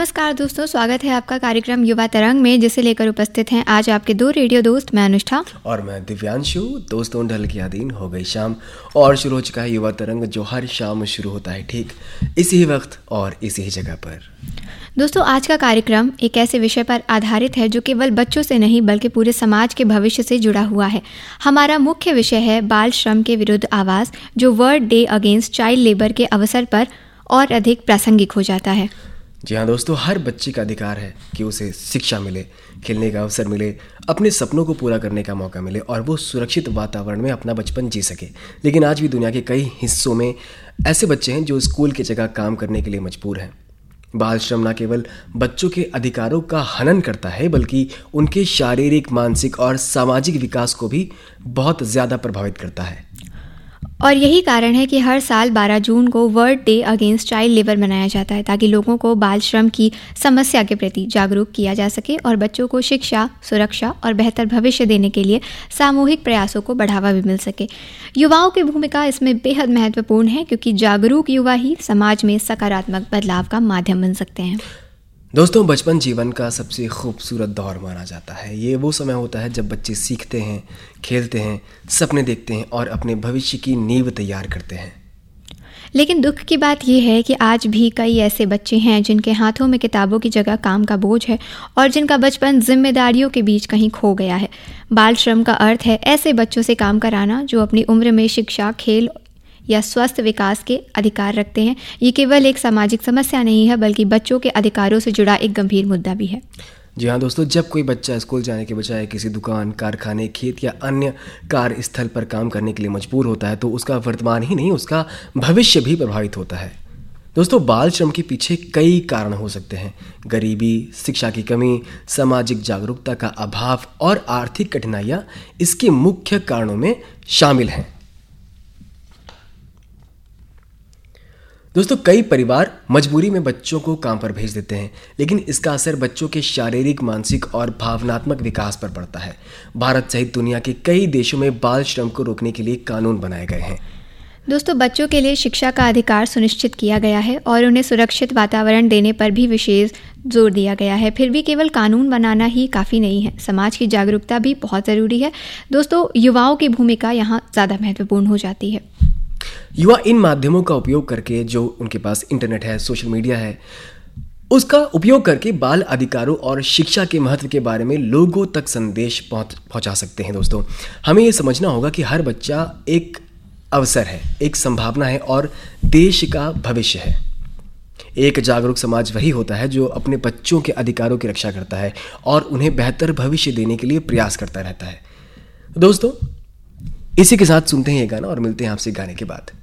नमस्कार दोस्तों, स्वागत है आपका कार्यक्रम युवा तरंग में, जिसे लेकर उपस्थित हैं आज आपके दो रेडियो दोस्त, मैं अनुष्ठा और मैं दिव्यांशु। दोस्तों, ढल की आदीन हो गई शाम और शुरू हो चुका है युवा तरंग, जो हर शाम शुरू होता है ठीक इसी ही वक्त और इसी ही जगह पर। दोस्तों, आज का कार्यक्रम एक ऐसे विषय पर आधारित है जो केवल बच्चों से नहीं बल्कि पूरे समाज के भविष्य से जुड़ा हुआ है। हमारा मुख्य विषय है बाल श्रम के विरुद्ध आवाज़, जो world day against child labour के अवसर पर और अधिक प्रासंगिक हो जाता है। जी हाँ दोस्तों, हर बच्चे का अधिकार है कि उसे शिक्षा मिले, खेलने का अवसर मिले, अपने सपनों को पूरा करने का मौका मिले और वो सुरक्षित वातावरण में अपना बचपन जी सके। लेकिन आज भी दुनिया के कई हिस्सों में ऐसे बच्चे हैं जो स्कूल की जगह काम करने के लिए मजबूर हैं। बाल श्रम न केवल बच्चों के अधिकारों का हनन करता है बल्कि उनके शारीरिक, मानसिक और सामाजिक विकास को भी बहुत ज़्यादा प्रभावित करता है। और यही कारण है कि हर साल 12 जून को world day against child labour मनाया जाता है, ताकि लोगों को बाल श्रम की समस्या के प्रति जागरूक किया जा सके और बच्चों को शिक्षा, सुरक्षा और बेहतर भविष्य देने के लिए सामूहिक प्रयासों को बढ़ावा भी मिल सके। युवाओं की भूमिका इसमें बेहद महत्वपूर्ण है, क्योंकि जागरूक युवा ही समाज में सकारात्मक बदलाव का माध्यम बन सकते हैं। दोस्तों, बचपन जीवन का सबसे खूबसूरत दौर माना जाता है। ये वो समय होता है जब बच्चे सीखते हैं, खेलते हैं, सपने देखते हैं और अपने भविष्य की नींव तैयार करते हैं। लेकिन दुख की बात यह है कि आज भी कई ऐसे बच्चे हैं जिनके हाथों में किताबों की जगह काम का बोझ है और जिनका बचपन जिम्मेदारियों के बीच कहीं खो गया है। बाल श्रम का अर्थ है ऐसे बच्चों से काम कराना जो अपनी उम्र में शिक्षा, खेल या स्वस्थ विकास के अधिकार रखते हैं। ये केवल एक सामाजिक समस्या नहीं है बल्कि बच्चों के अधिकारों से जुड़ा एक गंभीर मुद्दा भी है। जी हाँ दोस्तों, जब कोई बच्चा स्कूल जाने के बजाय किसी दुकान, कारखाने, खेत या अन्य कार्यस्थल पर काम करने के लिए मजबूर होता है तो उसका वर्तमान ही नहीं, उसका भविष्य भी प्रभावित होता है। दोस्तों, बाल श्रम के पीछे कई कारण हो सकते हैं। गरीबी, शिक्षा की कमी, सामाजिक जागरूकता का अभाव और आर्थिक कठिनाइयाँ इसके मुख्य कारणों में शामिल हैं। दोस्तों, कई परिवार मजबूरी में बच्चों को काम पर भेज देते हैं, लेकिन इसका असर बच्चों के शारीरिक, मानसिक और भावनात्मक विकास पर पड़ता है। भारत सहित दुनिया के कई देशों में बाल श्रम को रोकने के लिए कानून बनाए गए हैं। दोस्तों, बच्चों के लिए शिक्षा का अधिकार सुनिश्चित किया गया है और उन्हें सुरक्षित वातावरण देने पर भी विशेष जोर दिया गया है। फिर भी केवल कानून बनाना ही काफ़ी नहीं है, समाज की जागरूकता भी बहुत ज़रूरी है। दोस्तों, युवाओं की भूमिका यहाँ ज़्यादा महत्वपूर्ण हो जाती है। युवा इन माध्यमों का उपयोग करके, जो उनके पास इंटरनेट है, सोशल मीडिया है, उसका उपयोग करके बाल अधिकारों और शिक्षा के महत्व के बारे में लोगों तक संदेश पहुंचा सकते हैं। दोस्तों, हमें ये समझना होगा कि हर बच्चा एक अवसर है, एक संभावना है और देश का भविष्य है। एक जागरूक समाज वही होता है जो अपने बच्चों के अधिकारों की रक्षा करता है और उन्हें बेहतर भविष्य देने के लिए प्रयास करता रहता है। दोस्तों, इसी के साथ सुनते हैं ये गाना और मिलते हैं आपसे गाने के बाद।